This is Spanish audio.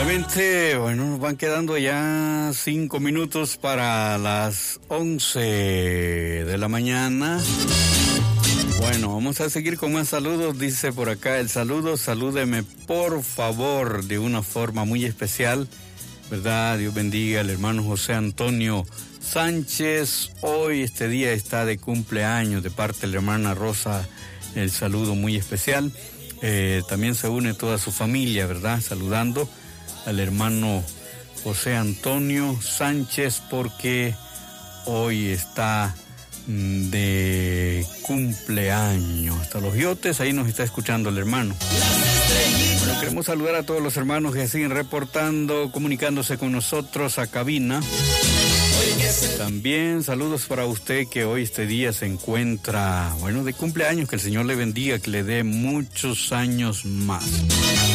Solamente, bueno, nos van quedando ya 5 minutos para las 11 de la mañana. Bueno, vamos a seguir con más saludos. Dice por acá el saludo, salúdeme por favor de una forma muy especial, ¿verdad? Dios bendiga al hermano José Antonio Sánchez. Hoy este día está de cumpleaños de parte de la hermana Rosa. El saludo muy especial. También se une toda su familia, ¿verdad? Saludando al hermano José Antonio Sánchez porque hoy está de cumpleaños. Hasta los yotes, ahí nos está escuchando el hermano. Bueno, queremos saludar a todos los hermanos que siguen reportando, comunicándose con nosotros a cabina. También saludos para usted que hoy este día se encuentra, bueno, de cumpleaños. Que el Señor le bendiga, que le dé muchos años más.